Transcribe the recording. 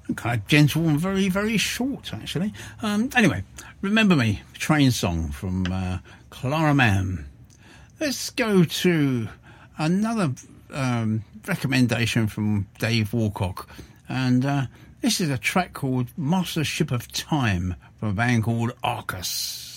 kind of gentle and very, very short, actually. Anyway, Remember Me, Train Song from Clara Mann. Let's go to another recommendation from Dave Warcock. And this is a track called Mastership of Time from a band called Arcus.